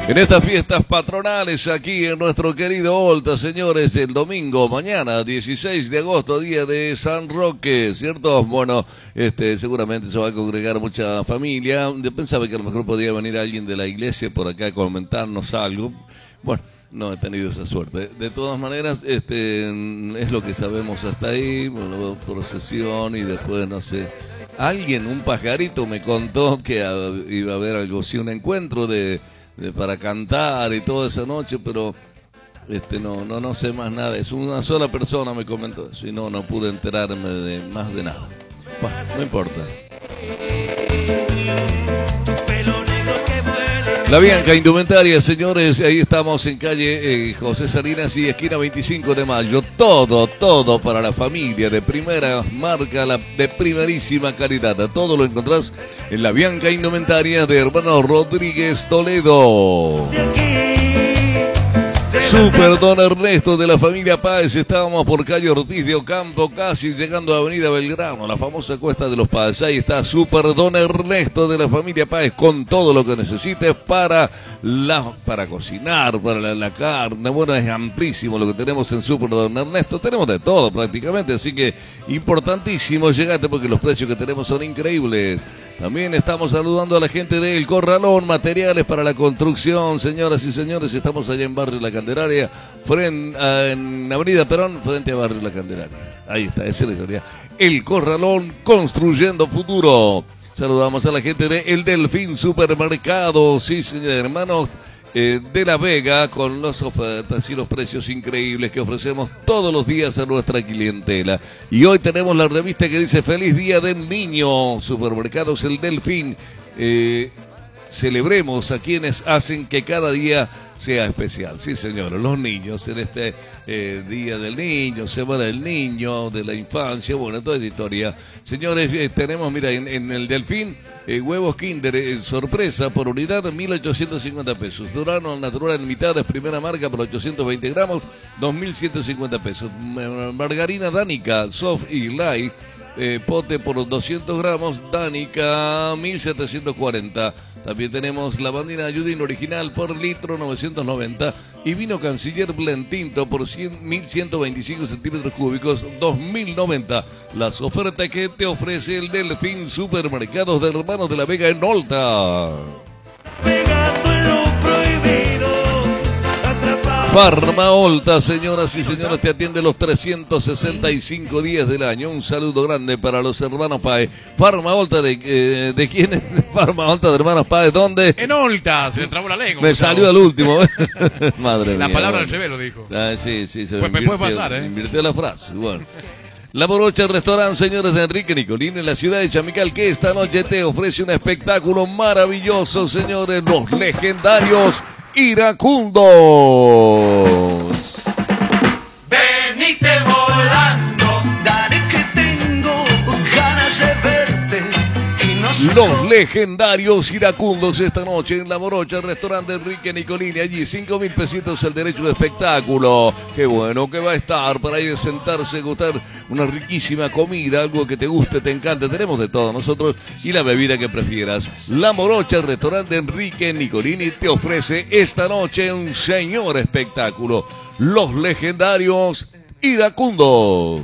En estas fiestas patronales aquí en nuestro querido Olta, señores, el domingo, mañana, 16 de agosto, día de San Roque, ¿cierto? Bueno, seguramente se va a congregar mucha familia. Yo pensaba que a lo mejor podía venir alguien de la iglesia por acá a comentarnos algo. Bueno, no he tenido esa suerte. De todas maneras, es lo que sabemos hasta ahí, bueno, procesión y después, no sé. Alguien, un pajarito, me contó que iba a haber algo así, un encuentro para cantar y toda esa noche, pero no sé más nada. Es una sola persona me comentó eso y no pude enterarme de más de nada. Bueno, no importa. La Bianca Indumentaria, señores, ahí estamos en calle José Salinas y esquina 25 de mayo. Todo para la familia, de primera marca, de primerísima calidad. Todo lo encontrás en la Bianca Indumentaria de hermano Rodríguez Toledo. Super Don Ernesto de la familia Páez, estábamos por calle Ortiz de Ocampo, casi llegando a Avenida Belgrano, la famosa Cuesta de los Páez. Ahí está Super Don Ernesto de la familia Páez con todo lo que necesites para cocinar, para la carne. Bueno, es amplísimo lo que tenemos en Super Don Ernesto, tenemos de todo prácticamente, así que importantísimo, llegate porque los precios que tenemos son increíbles. También estamos saludando a la gente de El Corralón, materiales para la construcción, señoras y señores, estamos allá en Barrio La Candelaria, en Avenida Perón, frente a Barrio La Candelaria. Ahí está, esa es la historia. El Corralón, construyendo futuro. Saludamos a la gente de El Delfín Supermercado, sí, señor, hermanos, de La Vega, con las ofertas y los precios increíbles que ofrecemos todos los días a nuestra clientela. Y hoy tenemos la revista que dice Feliz Día del Niño. Supermercados El Delfín. Celebremos a quienes hacen que cada día sea especial. Sí, señores, los niños en este Día del Niño, Semana del Niño, de la Infancia, bueno, toda esta historia. Señores, tenemos, mira, en el Delfín, huevos Kinder, sorpresa, por unidad, 1.850 pesos. Durano natural en mitad, es primera marca, por 820 gramos, 2.150 pesos. Margarina Danica, soft y light, pote por 200 gramos, Danica, 1.740. También tenemos lavandina Ayudín original por litro, 990. Y vino Canciller Blend Tinto por 1.125 centímetros cúbicos, 2.090. Las ofertas que te ofrece el Delfín Supermercados de Hermanos de la Vega en Olta. Farma Olta, señoras y señores, te atiende los 365 días del año. Un saludo grande para los hermanos Páez. Farma Olta, ¿de quién es? Farma Olta de hermanos Páez, ¿dónde? En Olta, se le trabó la lengua. Me salió al último. Madre mía. La palabra del severo dijo. Sí, se me puede pasar, me invirtió la frase. Bueno. La Morocha Restaurant, señores, de Enrique Nicolín, en la ciudad de Chamical, que esta noche te ofrece un espectáculo maravilloso, señores, los legendarios iracundos. Venite volando, dale que tengo ganas de verte y no sé. Los legendarios iracundos esta noche en La Morocha, restaurante Enrique Nicolini. Allí 5.000 pesitos el derecho de espectáculo. Qué bueno que va a estar para ir a sentarse, gustar una riquísima comida, algo que te guste, te encante. Tenemos de todo nosotros y la bebida que prefieras. La Morocha, restaurante Enrique Nicolini, te ofrece esta noche un señor espectáculo. Los legendarios iracundos.